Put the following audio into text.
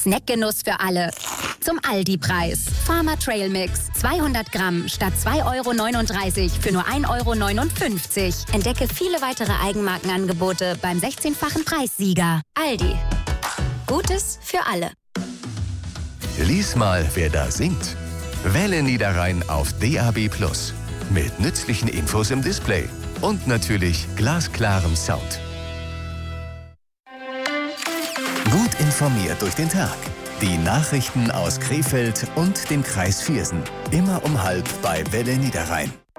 Snackgenuss für alle. Zum Aldi-Preis. Farmer Trail Mix. 200 Gramm statt 2,39 € für nur 1,59 €. Entdecke viele weitere Eigenmarkenangebote beim 16-fachen Preissieger. Aldi. Gutes für alle. Lies mal, wer da singt. Welle Niederrhein auf DAB+. Mit nützlichen Infos im Display. Und natürlich glasklarem Sound. Gut informiert durch den Tag. Die Nachrichten aus Krefeld und dem Kreis Viersen. Immer um 12:30 bei Welle Niederrhein.